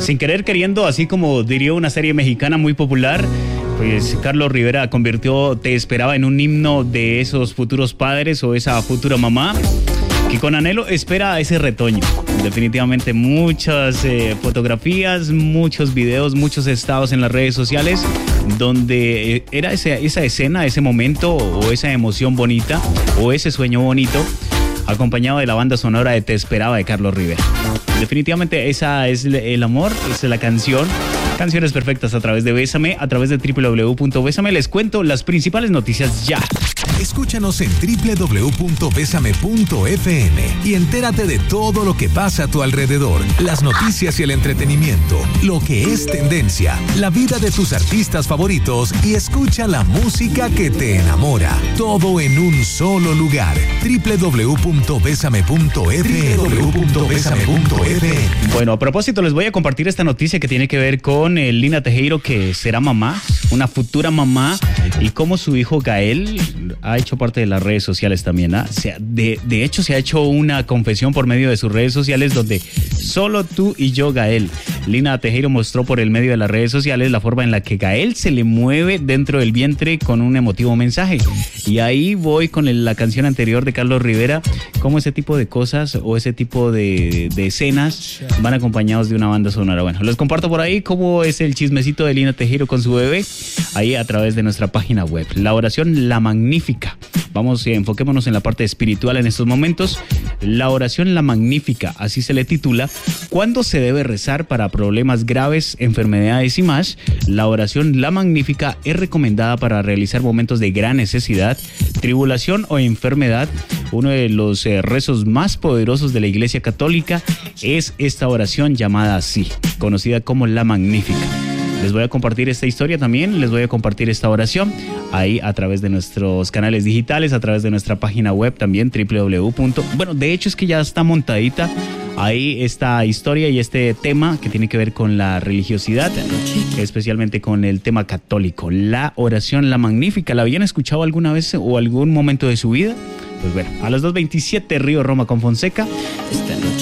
Sin querer queriendo, así como diría una serie mexicana muy popular, pues Carlos Rivera convirtió Te Esperaba en un himno de esos futuros padres o esa futura mamá que con anhelo espera a ese retoño. Definitivamente muchas fotografías, muchos videos, muchos estados en las redes sociales donde era esa escena, ese momento o esa emoción bonita o ese sueño bonito acompañado de la banda sonora de Te Esperaba de Carlos Rivera. Definitivamente esa es el amor, esa es la canción. Canciones perfectas a través de Bésame, a través de www.besame. Les cuento las principales noticias ya. Escúchanos en www.besame.fm y entérate de todo lo que pasa a tu alrededor, las noticias y el entretenimiento, lo que es tendencia, la vida de tus artistas favoritos y escucha la música que te enamora. Todo en un solo lugar. www.besame.fm. Bueno, a propósito, les voy a compartir esta noticia que tiene que ver con Lina Tejero, que será mamá, una futura mamá, y cómo su hijo Gael ha hecho parte de las redes sociales también. ¿Ah? De hecho, se ha hecho una confesión por medio de sus redes sociales donde solo tú y yo, Gael. Lina Tejero mostró por el medio de las redes sociales la forma en la que Gael se le mueve dentro del vientre con un emotivo mensaje. Y ahí voy con la canción anterior de Carlos Rivera, cómo ese tipo de cosas o ese tipo de escenas van acompañados de una banda sonora. Bueno, les comparto por ahí cómo es el chismecito de Lina Tejero con su bebé, ahí a través de nuestra página web. La oración La Magnífica. Vamos, enfoquémonos en la parte espiritual en estos momentos. La oración La Magnífica, así se le titula. ¿Cuándo se debe rezar para problemas graves, enfermedades y más? La oración La Magnífica es recomendada para realizar momentos de gran necesidad, tribulación o enfermedad. Uno de los rezos más poderosos de la Iglesia Católica es esta oración llamada así, conocida como La Magnífica. Les voy a compartir esta historia también, les voy a compartir esta oración ahí a través de nuestros canales digitales, a través de nuestra página web también, Bueno, de hecho es que ya está montadita ahí esta historia y este tema que tiene que ver con la religiosidad, especialmente con el tema católico. La oración La Magnífica, ¿la habían escuchado alguna vez o algún momento de su vida? Pues bueno, a las 2:27, Río Roma con Fonseca.